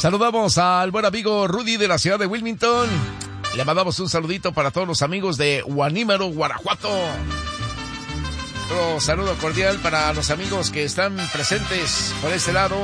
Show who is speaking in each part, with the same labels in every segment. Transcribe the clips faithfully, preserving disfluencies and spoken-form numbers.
Speaker 1: Saludamos al buen amigo Rudy de la ciudad de Wilmington. Le mandamos un saludito para todos los amigos de Guanímaro, Guanajuato. Otro saludo cordial para los amigos que están presentes por este lado.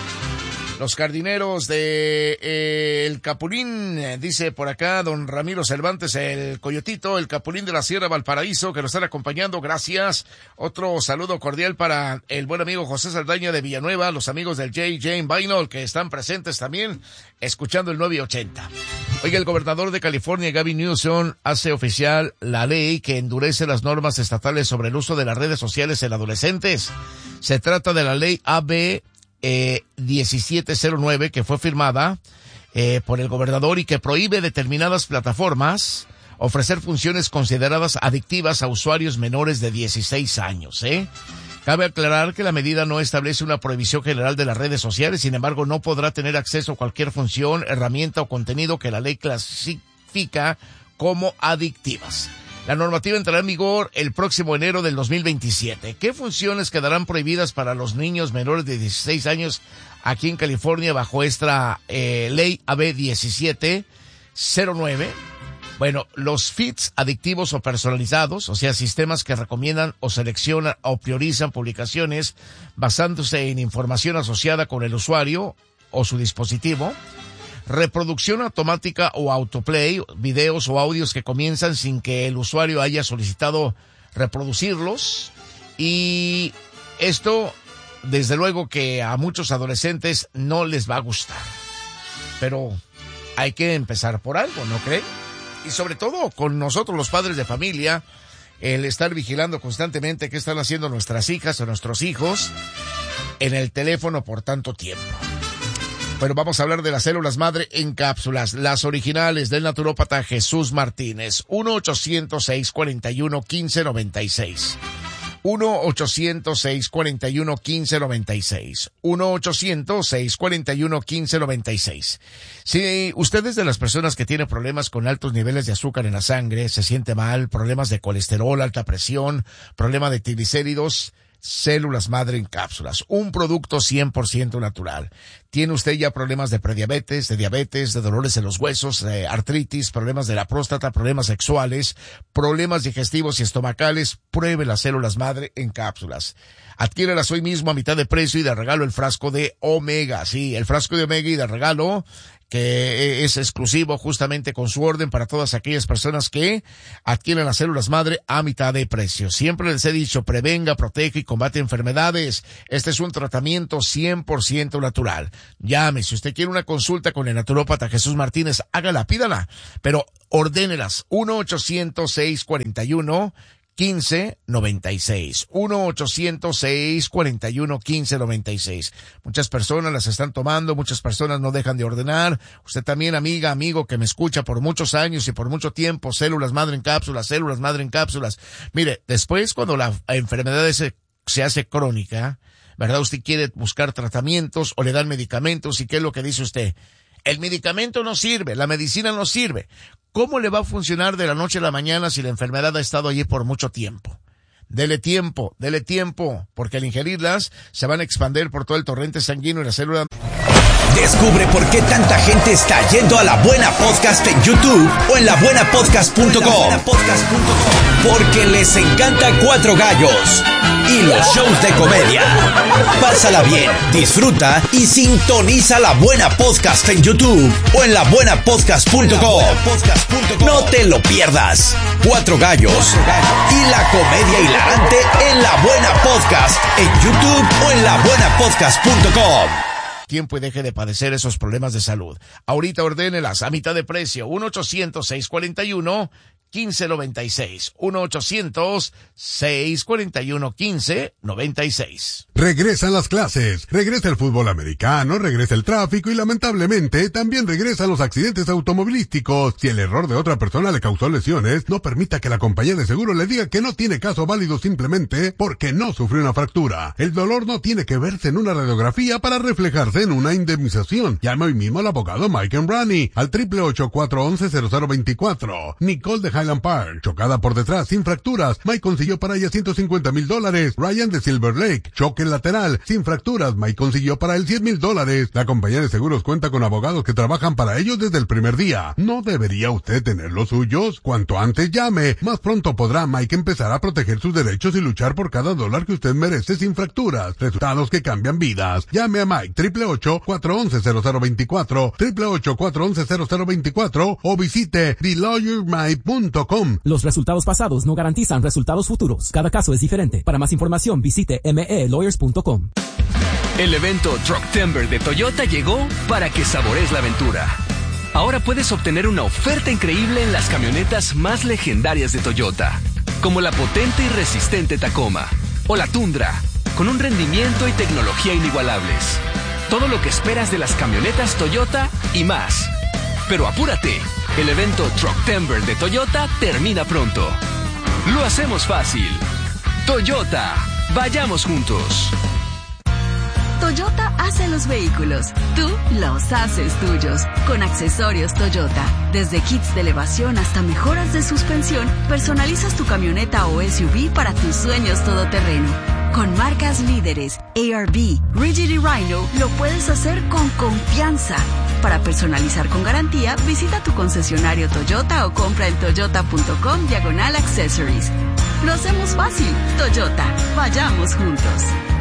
Speaker 1: Los jardineros de eh, El Capulín, dice por acá don Ramiro Cervantes, el Coyotito, el Capulín de la Sierra Valparaíso, que nos están acompañando, gracias. Otro saludo cordial para el buen amigo José Saldaña de Villanueva, los amigos del J. Jane Vinyl, que están presentes también, escuchando el nueve ochenta. Oiga, el gobernador de California, Gavin Newsom, hace oficial la ley que endurece las normas estatales sobre el uso de las redes sociales en adolescentes. Se trata de la ley A B Eh, diecisiete cero nueve, que fue firmada eh, por el gobernador y que prohíbe determinadas plataformas ofrecer funciones consideradas adictivas a usuarios menores de dieciséis años, ¿eh? Cabe aclarar que la medida no establece una prohibición general de las redes sociales, sin embargo no podrá tener acceso a cualquier función, herramienta o contenido que la ley clasifica como adictivas. La normativa entrará en vigor el próximo enero del dos mil veintisiete. ¿Qué funciones quedarán prohibidas para los niños menores de dieciséis años aquí en California bajo esta eh, ley A B diecisiete cero nueve? Bueno, los feeds adictivos o personalizados, o sea, sistemas que recomiendan o seleccionan o priorizan publicaciones basándose en información asociada con el usuario o su dispositivo. Reproducción automática o autoplay, videos o audios que comienzan sin que el usuario haya solicitado reproducirlos. Y esto, desde luego que a muchos adolescentes no les va a gustar. Pero hay que empezar por algo, ¿no creen? Y sobre todo con nosotros los padres de familia, el estar vigilando constantemente qué están haciendo nuestras hijas o nuestros hijos en el teléfono por tanto tiempo. Bueno, vamos a hablar de las células madre en cápsulas, las originales del naturópata Jesús Martínez. uno ochocientos seis cuarenta y uno quince noventa y seis. uno ochocientos seis cuarenta y uno quince noventa y seis. uno ochocientos seis cuarenta y uno quince noventa y seis. Si usted es de las personas que tiene problemas con altos niveles de azúcar en la sangre, se siente mal, problemas de colesterol, alta presión, problema de triglicéridos, células madre en cápsulas, un producto cien por ciento natural. ¿Tiene usted ya problemas de prediabetes, de diabetes, de dolores en los huesos, de artritis, problemas de la próstata, problemas sexuales, problemas digestivos y estomacales? Pruebe las células madre en cápsulas. Adquiérelas hoy mismo a mitad de precio y de regalo el frasco de Omega. Sí, el frasco de Omega y de regalo, que es exclusivo justamente con su orden para todas aquellas personas que adquieren las células madre a mitad de precio. Siempre les he dicho, prevenga, protege y combate enfermedades. Este es un tratamiento cien por ciento natural. Llame, si usted quiere una consulta con el naturópata Jesús Martínez, hágala, pídala, pero ordénelas. uno ochocientos seis cuarenta y uno quince noventa y seis. uno ochocientos seis cuarenta y uno quince noventa y seis. Muchas personas las están tomando, muchas personas no dejan de ordenar. Usted también, amiga, amigo, que me escucha por muchos años y por mucho tiempo, células madre en cápsulas, células madre en cápsulas. Mire, después cuando la enfermedad se, se hace crónica, ¿verdad? Usted quiere buscar tratamientos o le dan medicamentos, ¿y qué es lo que dice usted? El medicamento no sirve, la medicina no sirve. ¿Cómo le va a funcionar de la noche a la mañana si la enfermedad ha estado allí por mucho tiempo? Dele tiempo, dele tiempo, porque al ingerirlas se van a expandir por todo el torrente sanguíneo y la célula.
Speaker 2: Descubre por qué tanta gente está yendo a La Buena Podcast en YouTube o en la buena podcast punto com. Porque les encanta Cuatro Gallos y los shows de comedia. Pásala bien, disfruta y sintoniza La Buena Podcast en YouTube o en la buena podcast punto com. No te lo pierdas. Cuatro Gallos y la comedia hilarante en La Buena Podcast en YouTube o en la buena podcast punto com.
Speaker 1: Tiempo y deje de padecer esos problemas de salud. Ahorita ordénelas a mitad de precio. uno ochocientos seis cuarenta y uno quince noventa y seis. uno ochocientos seis cuarenta y uno quince noventa y seis.
Speaker 3: Regresan las clases, regresa el fútbol americano, regresa el tráfico y lamentablemente también regresan los accidentes automovilísticos. Si el error de otra persona le causó lesiones, no permita que la compañía de seguro le diga que no tiene caso válido simplemente porque no sufrió una fractura. El dolor no tiene que verse en una radiografía para reflejarse en una indemnización. Llame hoy mismo al abogado Mike Embrani al triple ocho cuatro once cero cero veinticuatro. Nicole de Highland Park. Chocada por detrás, sin fracturas, Mike consiguió para ella ciento cincuenta mil dólares. Ryan de Silver Lake. Choque lateral, sin fracturas, Mike consiguió para él cien mil dólares. La compañía de seguros cuenta con abogados que trabajan para ellos desde el primer día. ¿No debería usted tener los suyos? Cuanto antes llame, más pronto podrá Mike empezar a proteger sus derechos y luchar por cada dólar que usted merece sin fracturas. Resultados que cambian vidas. Llame a Mike, triple ocho, cuatro once, cero cero veinticuatro, triple ocho, cuatro once, cero cero veinticuatro o visite the lawyer mike punto com.
Speaker 4: Los resultados pasados no garantizan resultados futuros. Cada caso es diferente. Para más información, visite m e lawyers punto com.
Speaker 5: El evento Trucktember de Toyota llegó para que sabores la aventura. Ahora puedes obtener una oferta increíble en las camionetas más legendarias de Toyota, como la potente y resistente Tacoma o la Tundra, con un rendimiento y tecnología inigualables. Todo lo que esperas de las camionetas Toyota y más. Pero apúrate, el evento Trucktember de Toyota termina pronto. Lo hacemos fácil. Toyota, vayamos juntos.
Speaker 6: Toyota hace los vehículos, tú los haces tuyos. Con accesorios Toyota, desde kits de elevación hasta mejoras de suspensión, personalizas tu camioneta o S U V para tus sueños todoterreno. Con marcas líderes, A R B, Rigid y Rhino, lo puedes hacer con confianza. Para personalizar con garantía, visita tu concesionario Toyota o compra en toyota punto com diagonal accessories. Lo hacemos fácil. Toyota, vayamos juntos.